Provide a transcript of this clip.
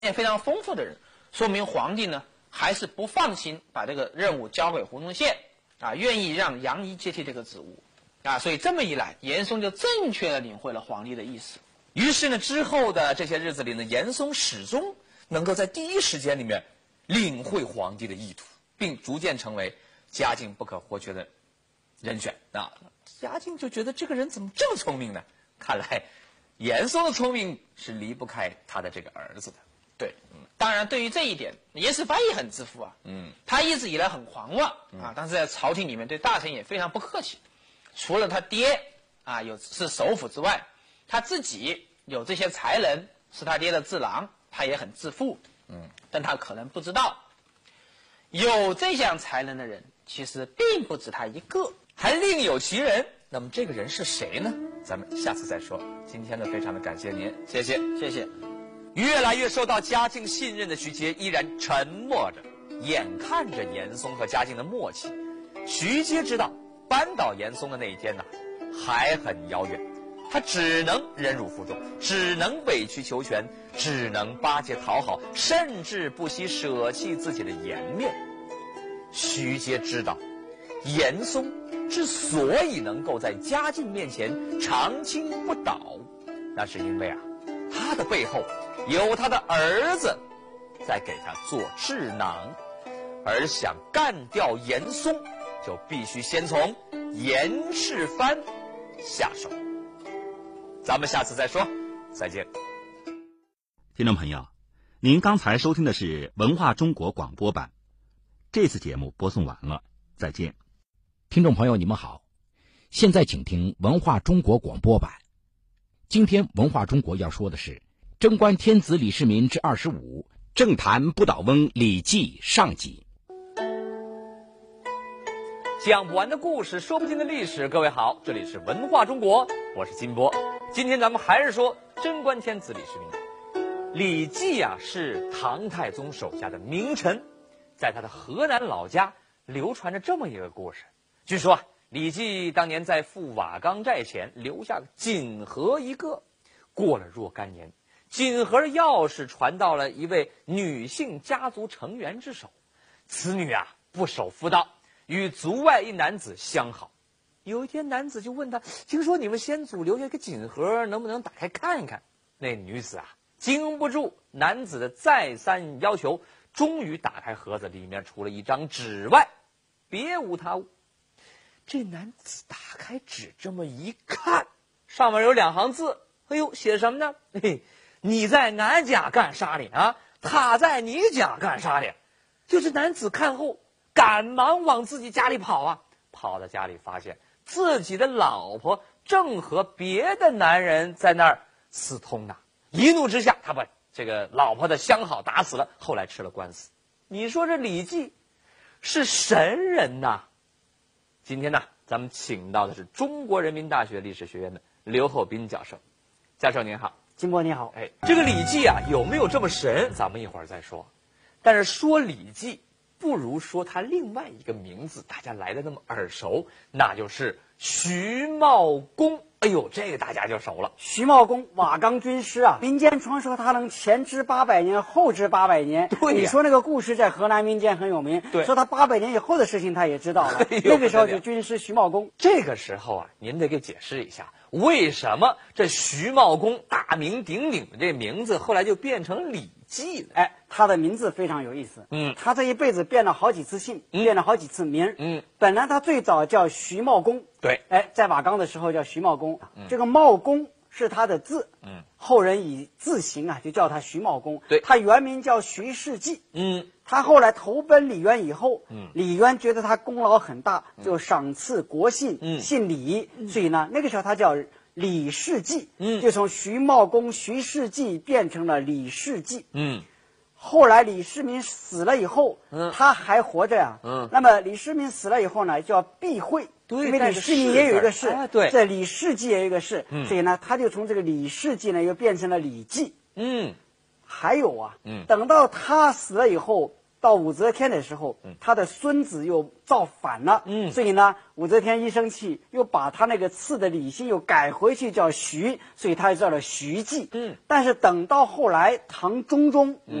验非常丰富的人，说明皇帝呢还是不放心把这个任务交给胡宗宪啊，愿意让杨仪接替这个职务啊，所以这么一来，严嵩就正确的领会了皇帝的意思。 于是呢，之后的这些日子里呢，严嵩始终能够在第一时间里面领会皇帝的意图，并逐渐成为嘉靖不可或缺的人选啊。嘉靖就觉得这个人怎么这么聪明呢？看来严嵩的聪明是离不开他的这个儿子的。 对，当然对于这一点，严世蕃也很自负啊。他一直以来很狂妄啊，但是在朝廷里面对大臣也非常不客气。除了他爹啊是首辅之外，他自己有这些才能，是他爹的智囊，他也很自负。但他可能不知道，有这项才能的人其实并不止他一个， 还另有其人。那么这个人是谁呢？咱们下次再说。今天呢，非常的感谢您，谢谢， 谢谢。 越来越受到嘉靖信任的徐阶依然沉默着，眼看着严嵩和嘉靖的默契，徐阶知道扳倒严嵩的那一天呢，还很遥远。他只能忍辱负重，只能委曲求全，只能巴结讨好，甚至不惜舍弃自己的颜面。徐阶知道，严嵩之所以能够在嘉靖面前长青不倒，那是因为他的背后有他的儿子在给他做智囊，而想干掉严嵩，就必须先从严世蕃下手。咱们下次再说，再见。 听众朋友，您刚才收听的是文化中国广播版，这次节目播送完了，再见。 听众朋友你们好，现在请听文化中国广播版。今天文化中国要说的是贞观天子李世民之25，政坛不倒翁李绩上集。 讲不完的故事，说不尽的历史。各位好，这里是文化中国，我是金波。今天咱们还是说贞观天子李世民。李绩是唐太宗手下的名臣，在他的河南老家流传着这么一个故事。据说李绩当年在赴瓦岗寨前留下锦盒一个，过了若干年，锦盒的钥匙传到了一位女性家族成员之手，此女不守妇道，与族外一男子相好。有一天，男子就问他，听说你们先祖留下一个锦盒，能不能打开看一看？那女子经不住男子的再三要求，终于打开盒子，里面除了一张纸外，别无他物。这男子打开纸这么一看，上面有2行字，哎呦，写什么呢？你在俺家干啥呢？他在你家干啥呢？就是男子看后赶忙往自己家里跑跑到家里发现自己的老婆正和别的男人在那儿私通呢。一怒之下，他把这个老婆的相好打死了，后来吃了官司。你说这李绩是神人呐！今天呢，咱们请到的是中国人民大学历史学院的刘厚斌教授。教授您好。 金波你好。 这个李绩有没有这么神，咱们一会儿再说。但是说李绩，不如说他另外一个名字大家来的那么耳熟，那就是徐茂公。哎呦，这个大家就熟了。 徐茂公，瓦岗军师民间传说他能前知800年，后知800年。 对你说那个故事在河南民间很有名，说他800年以后的事情他也知道了。那个时候就军师徐茂公。 这个时候您得给解释一下，为什么这徐茂公大名鼎鼎的这名字后来就变成李绩了？ 他的名字非常有意思。他这一辈子变了好几次姓，变了好几次名。本来他最早叫徐茂公。 对。 在瓦岗的时候叫徐茂公。这个茂公是他的字。后人以字形就叫他徐茂公。 对。 他原名叫徐世绩。他后来投奔李渊以后，李渊觉得他功劳很大，就赏赐国姓，姓李。所以呢，那个时候他叫李世绩。就从徐茂公、徐世绩变成了李世绩。后来李世民死了以后，他还活着呀。那么李世民死了以后呢，叫避讳。 对， 因为李世民也有一个氏， 对， 这李世绩也有一个氏，所以呢，他就从这个李世绩呢，又变成了李绩。还有等到他死了以后， 到武则天的时候，他的孙子又造反了，所以呢，武则天一生气，又把他那个赐的礼姓又改回去叫徐，所以他就叫了徐记。但是等到后来唐中宗